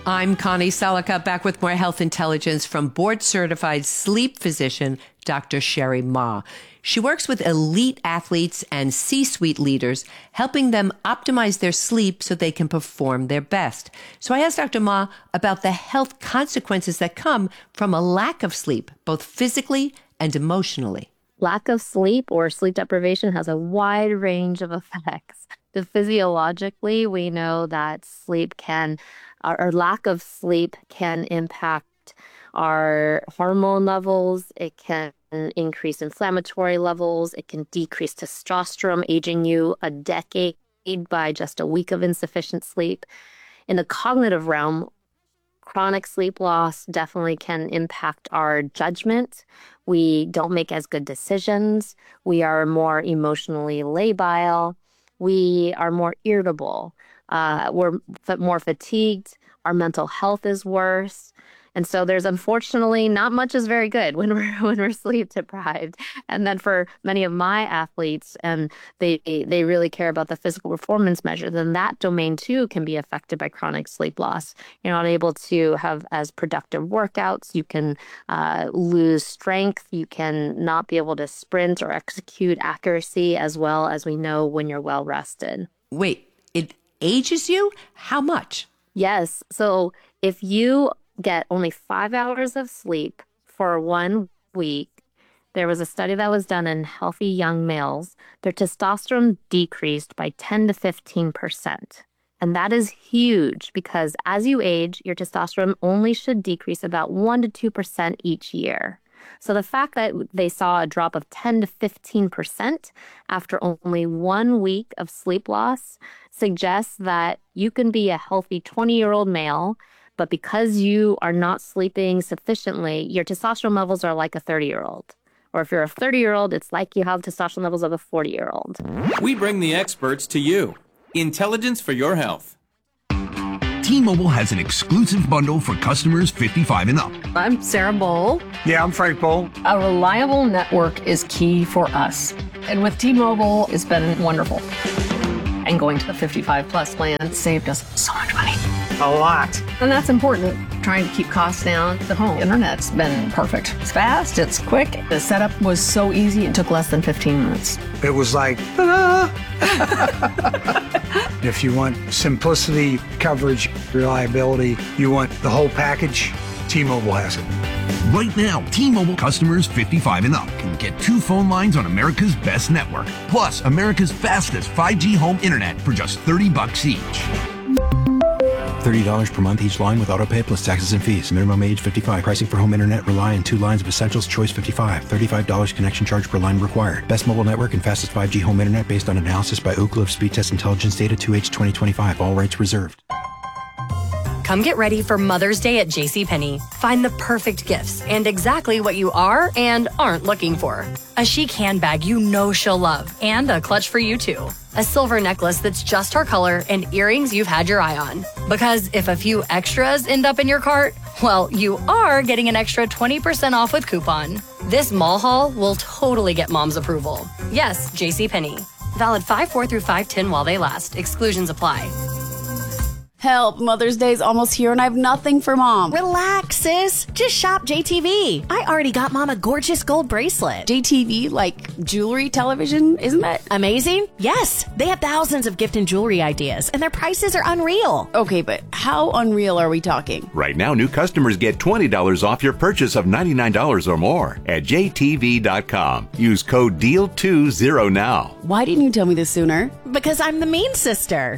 I'm Connie Selica, back with more health intelligence from board-certified sleep physician, Dr. Sherry Ma. She works with elite athletes and C-suite leaders, helping them optimize their sleep so they can perform their best. So I asked Dr. Ma about the health consequences that come from a lack of sleep, both physically and emotionally. Lack of sleep or sleep deprivation has a wide range of effects. Physiologically, we know that our lack of sleep can impact our hormone levels. It can increase inflammatory levels. It can decrease testosterone, aging you a decade by just a week of insufficient sleep. In the cognitive realm, chronic sleep loss definitely can impact our judgment. We don't make as good decisions. We are more emotionally labile. We are more irritable. We're more fatigued. Our mental health is worse. And so there's unfortunately not much is very good when we're sleep deprived. And then for many of my athletes, and they really care about the physical performance measure, then that domain too can be affected by chronic sleep loss. You're not able to have as productive workouts. You can lose strength. You can not be able to sprint or execute accuracy as well as we know when you're well rested. Wait, it ages you? How much? Yes. So if you get only 5 hours of sleep for 1 week, there was a study that was done in healthy young males. Their testosterone decreased by 10 to 15%. And that is huge because as you age, your testosterone only should decrease about 1 to 2% each year. So the fact that they saw a drop of 10 to 15% after only 1 week of sleep loss suggests that you can be a healthy 20-year-old male, but because you are not sleeping sufficiently, your testosterone levels are like a 30-year-old. Or if you're a 30-year-old, it's like you have testosterone levels of a 40-year-old. We bring the experts to you. Intelligence for your health. T-Mobile has an exclusive bundle for customers 55 and up. I'm Sarah Bowl. Yeah, I'm Frank Bowl. A reliable network is key for us. And with T-Mobile, it's been wonderful. And going to the 55 plus plan saved us so much money. A lot. And that's important. Trying to keep costs down. The home internet's been perfect. It's fast, it's quick. The setup was so easy, it took less than 15 minutes. It was like, ta-da! If you want simplicity, coverage, reliability, you want the whole package, T-Mobile has it. Right now, T-Mobile customers 55 and up can get 2 phone lines on America's best network, plus America's fastest 5G home internet for just $30 each. $30 per month each line with autopay plus taxes and fees. Minimum age 55. Pricing for home internet rely on 2 lines of Essentials Choice 55. $35 connection charge per line required. Best mobile network and fastest 5G home internet based on analysis by Ookla of Speed Test Intelligence data 2H 2025. All rights reserved. Come get ready for Mother's Day at JCPenney. Find the perfect gifts and exactly what you are and aren't looking for. A chic handbag you know she'll love and a clutch for you too. A silver necklace that's just her color and earrings you've had your eye on. Because if a few extras end up in your cart, well, you are getting an extra 20% off with coupon. This mall haul will totally get mom's approval. Yes, JCPenney. Valid 5/4 through 5/10 while they last. Exclusions apply. Help, Mother's Day's almost here and I have nothing for Mom. Relax, sis. Just shop JTV. I already got Mom a gorgeous gold bracelet. JTV, like jewelry, television, isn't that amazing? Yes, they have thousands of gift and jewelry ideas and their prices are unreal. Okay, but how unreal are we talking? Right now, new customers get $20 off your purchase of $99 or more at JTV.com. Use code DEAL20 now. Why didn't you tell me this sooner? Because I'm the mean sister.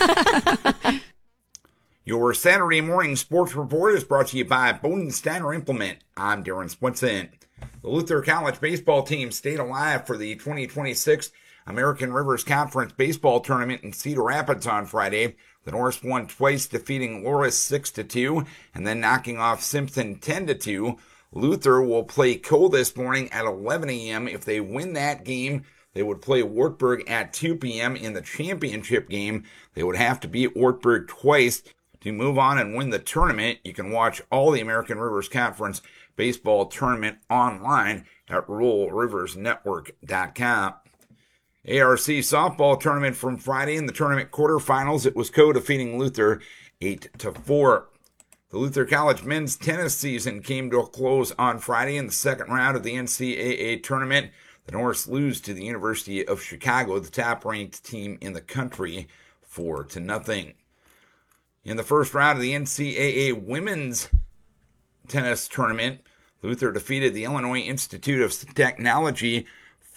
Your Saturday morning sports report is brought to you by Bowden Steiner Implement. I'm Darren Swinson. The Luther College baseball team stayed alive for the 2026 American Rivers Conference baseball tournament in Cedar Rapids on Friday. The Norse won twice, defeating Loras 6-2 and then knocking off Simpson 10-2. Luther will play Cole this morning at 11 a.m. If they win that game, they would play Wartburg at 2 p.m. in the championship game. They would have to beat Wartburg twice to move on and win the tournament. You can watch all the American Rivers Conference baseball tournament online at RuralRiversNetwork.com. ARC softball tournament from Friday in the tournament quarterfinals. It was Co defeating Luther 8-4. The Luther College men's tennis season came to a close on Friday in the second round of the NCAA tournament. The Norse lose to the University of Chicago, the top-ranked team in the country, 4-0. In the first round of the NCAA women's tennis tournament, Luther defeated the Illinois Institute of Technology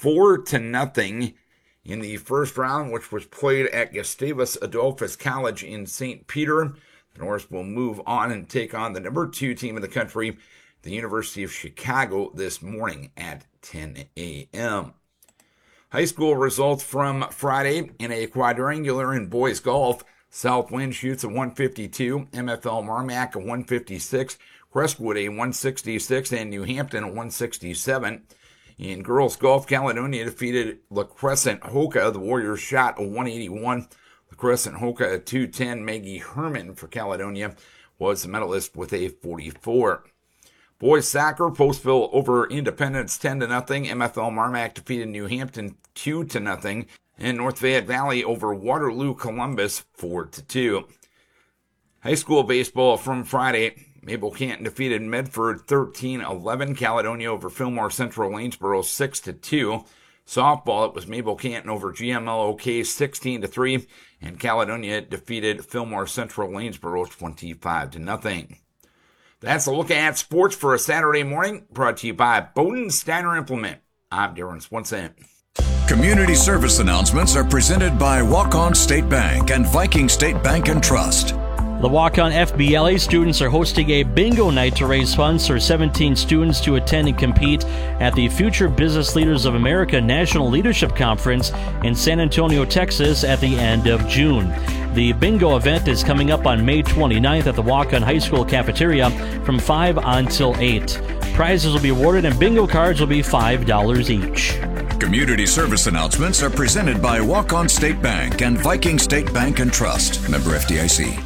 4-0 in the first round, which was played at Gustavus Adolphus College in St. Peter. The Norse will move on and take on the number 2 team in the country, the University of Chicago, this morning at 10 a.m. High school results from Friday in a quadrangular in boys golf. Southwind shoots a 152, MFL Marmac a 156, Crestwood a 166, and New Hampton a 167. In girls golf, Caledonia defeated La Crescent Hoka. The Warriors shot a 181. La Crescent Hoka a 210. Maggie Herman for Caledonia was the medalist with a 44. Boys soccer, Postville over Independence 10-0. MFL Marmac defeated New Hampton 2-0. And North Fayette Valley over Waterloo Columbus 4-2. High school baseball from Friday. Mabel Canton defeated Medford 13-11. Caledonia over Fillmore Central Lanesboro 6-2. Softball, it was Mabel Canton over GMLOK 16-3. And Caledonia defeated Fillmore Central Lanesboro 25-0. That's a look at sports for a Saturday morning, brought to you by Bowden Steiner Implement. I'm Darren Swenson. Community service announcements are presented by Walk-On State Bank and Viking State Bank and Trust. The Walk-On FBLA students are hosting a bingo night to raise funds for 17 students to attend and compete at the Future Business Leaders of America National Leadership Conference in San Antonio, Texas at the end of June. The bingo event is coming up on May 29th at the Walk-On High School cafeteria from 5 until 8. Prizes will be awarded and bingo cards will be $5 each. Community service announcements are presented by Walk-On State Bank and Viking State Bank and Trust. Member FDIC.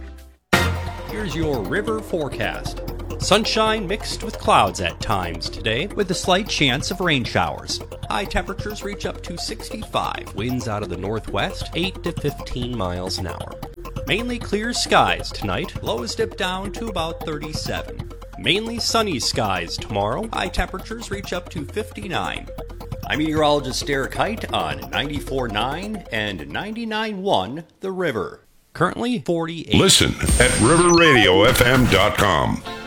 Here's your river forecast. Sunshine mixed with clouds at times today, with a slight chance of rain showers. High temperatures reach up to 65. Winds out of the northwest, 8 to 15 miles an hour. Mainly clear skies tonight. Lows dip down to about 37. Mainly sunny skies tomorrow. High temperatures reach up to 59. I'm meteorologist Derek Height on 94.9 and 99.1 The River. Currently 48. Listen at riverradiofm.com.